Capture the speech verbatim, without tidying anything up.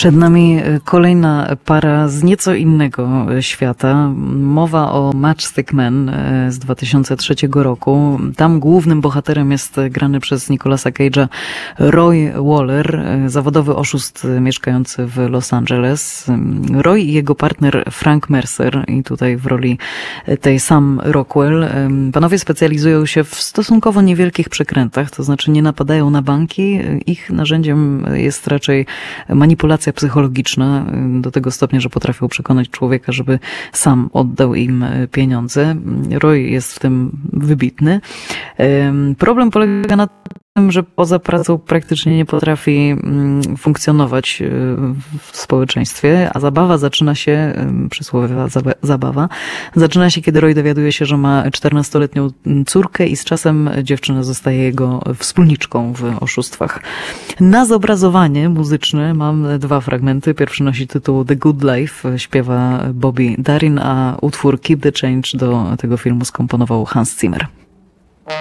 Przed nami kolejna para z nieco innego świata. Mowa o Matchstick Men z dwa tysiące trzeciego roku. Tam głównym bohaterem jest grany przez Nicolasa Cage'a Roy Waller, zawodowy oszust mieszkający w Los Angeles. Roy i jego partner Frank Mercer, i tutaj w roli tej Sam Rockwell. Panowie specjalizują się w stosunkowo niewielkich przekrętach, to znaczy nie napadają na banki. Ich narzędziem jest raczej manipulacja psychologiczna do tego stopnia, że potrafią przekonać człowieka, żeby sam oddał im pieniądze. Roy jest w tym wybitny. Problem polega na tym, że poza pracą praktycznie nie potrafi funkcjonować w społeczeństwie, a zabawa zaczyna się, przysłowiowa zabawa, zaczyna się, kiedy Roy dowiaduje się, że ma czternastoletnią córkę i z czasem dziewczyna zostaje jego wspólniczką w oszustwach. Na zobrazowanie muzyczne mam dwa fragmenty. Pierwszy nosi tytuł The Good Life, śpiewa Bobby Darin, a utwór Keep the Change do tego filmu skomponował Hans Zimmer.